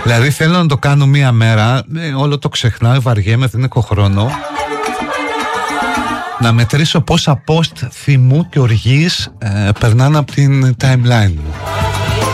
Δηλαδή θέλω να το κάνω μία μέρα, όλο το ξεχνάω, βαριέμαι, δεν έχω χρόνο. Να μετρήσω πόσα post θυμού και οργής περνάνε από την timeline μου.